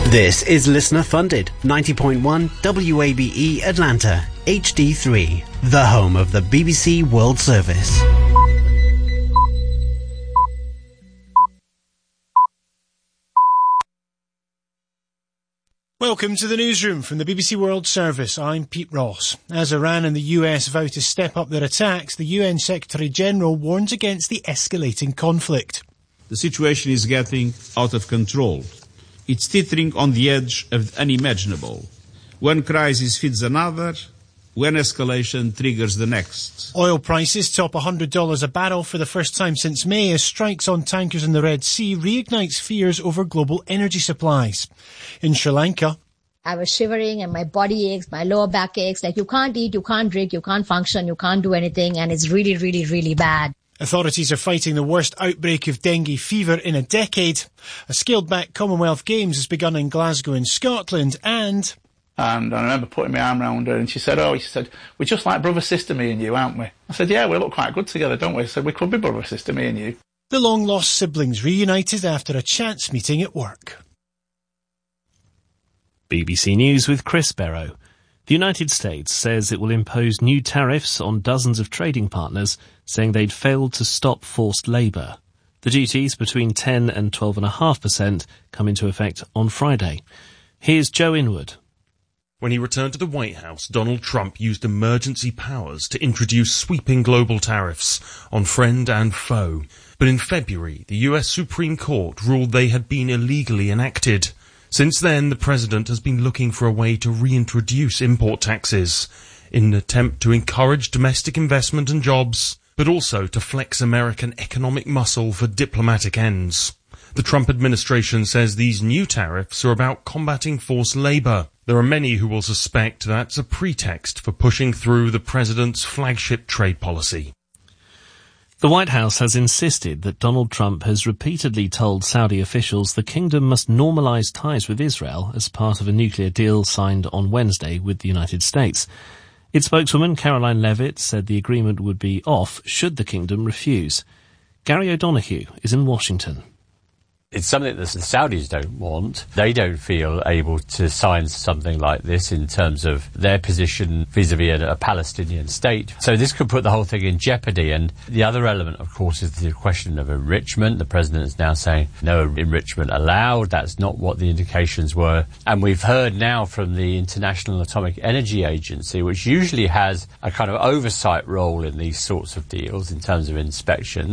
This is listener funded 90.1 WABE Atlanta HD3, the home of the BBC World Service. Welcome to the newsroom from the BBC World Service. I'm Pete Ross. As Iran and the US vow to step up their attacks, the UN Secretary-General warns against the escalating conflict. The situation is getting out of control. It's teetering on the edge of the unimaginable. One crisis feeds another, one escalation triggers the next. Oil prices top $100 a barrel for the first time since May as strikes on tankers in the Red Sea reignites fears over global energy supplies. In Sri Lanka, I was shivering and my body aches, my lower back aches. Like, you can't eat, you can't drink, you can't function, you can't do anything, and it's really, really, really bad. Authorities are fighting the worst outbreak of dengue fever in a decade. A scaled-back Commonwealth Games has begun in Glasgow in Scotland, and I remember putting my arm around her and she said, we're just like brother-sister, me and you, aren't we? I said, yeah, we look quite good together, don't we? I said, we could be brother-sister, me and you. The long-lost siblings reunited after a chance meeting at work. BBC News with Chris Barrow. The United States says it will impose new tariffs on dozens of trading partners, saying they'd failed to stop forced labour. The duties between 10 and 12.5% come into effect on Friday. Here's Joe Inwood. When he returned to the White House, Donald Trump used emergency powers to introduce sweeping global tariffs on friend and foe. But in February, the US Supreme Court ruled they had been illegally enacted. Since then, the president has been looking for a way to reintroduce import taxes in an attempt to encourage domestic investment and jobs, but also to flex American economic muscle for diplomatic ends. The Trump administration says these new tariffs are about combating forced labor. There are many who will suspect that's a pretext for pushing through the president's flagship trade policy. The White House has insisted that Donald Trump has repeatedly told Saudi officials the kingdom must normalise ties with Israel as part of a nuclear deal signed on Wednesday with the United States. Its spokeswoman, Caroline Levitt, said the agreement would be off should the kingdom refuse. Gary O'Donoghue is in Washington. It's something that the Saudis don't want. They don't feel able to sign something like this in terms of their position vis-à-vis a Palestinian state. So this could put the whole thing in jeopardy. And the other element, of course, is the question of enrichment. The president is now saying no enrichment allowed. That's not what the indications were. And we've heard now from the International Atomic Energy Agency, which usually has a kind of oversight role in these sorts of deals in terms of inspection,